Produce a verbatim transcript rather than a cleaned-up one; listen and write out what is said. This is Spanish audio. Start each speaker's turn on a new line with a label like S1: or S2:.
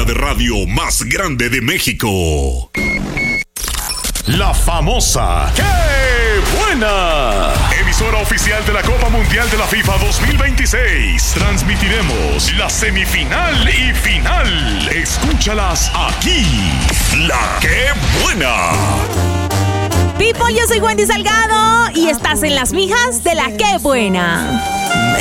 S1: cadena de radio más grande de México.
S2: La famosa ¡Qué buena! Emisora oficial de la Copa Mundial de la FIFA dos mil veintiséis. Transmitiremos la semifinal y final. Escúchalas aquí.
S1: La ¡Qué buena!
S3: People, yo soy Wendy Salgado y estás en las mijas de la ¡Qué buena!